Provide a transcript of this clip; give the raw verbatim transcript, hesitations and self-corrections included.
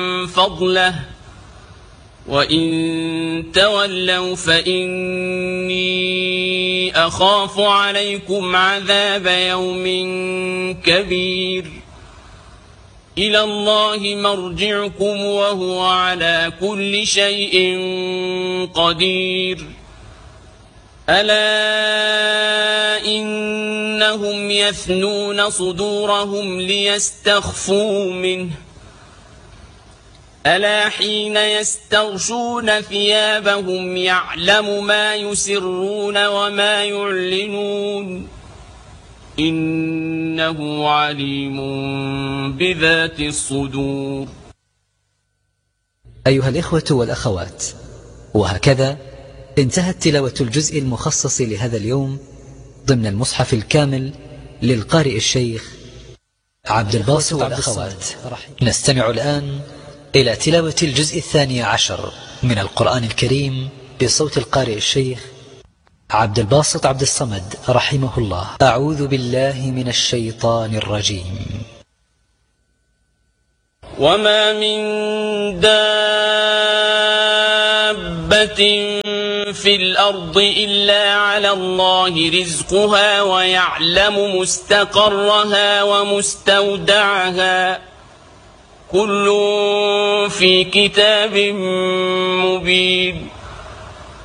فضله وإن تولوا فإني أخاف عليكم عذاب يوم كبير إلى الله مرجعكم وهو على كل شيء قدير ألا إنهم يثنون صدورهم ليستخفوا منه ألا حين يستغشون ثيابهم يعلم ما يسرون وما يعلنون إنه عليم بذات الصدور. أيها الإخوة والأخوات، وهكذا انتهت تلاوة الجزء المخصص لهذا اليوم ضمن المصحف الكامل للقارئ الشيخ عبد الباسط عبد الصمد. نستمع الآن إلى تلاوة الجزء الثاني عشر من القرآن الكريم بصوت القارئ الشيخ عبد الباسط عبد الصمد رحمه الله. أعوذ بالله من الشيطان الرجيم. وما من دابة في الأرض إلا على الله رزقها ويعلم مستقرها ومستودعها كل في كتاب مبين.